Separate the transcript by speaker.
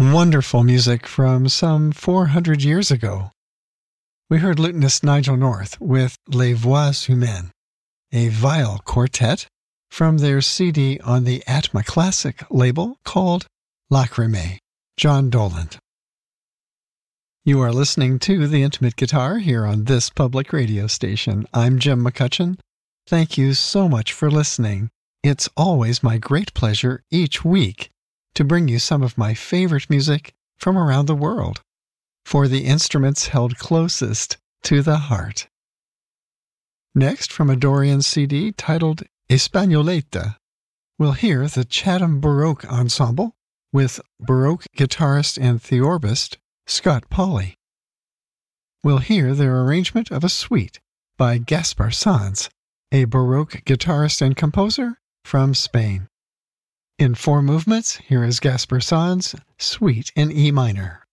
Speaker 1: wonderful music from some 400 years ago. We heard lutenist Nigel North with Les Voix Humaines, a viol quartet from their CD on the Atma Classic label called Lacrimae, John Doland. You are listening to The Intimate Guitar here on this public radio station. I'm Jim McCutcheon. Thank you so much for listening. It's always my great pleasure each week to bring you some of my favorite music from around the world for the instruments held closest to the heart. Next, from a Dorian CD titled Espagnoletta, we'll hear the Chatham Baroque Ensemble with Baroque guitarist and theorbist Scott Pauley. We'll hear their arrangement of a suite by Gaspar Sanz, a Baroque guitarist and composer from Spain. In 4 movements, here is Gaspar Sanz' Suite in E minor.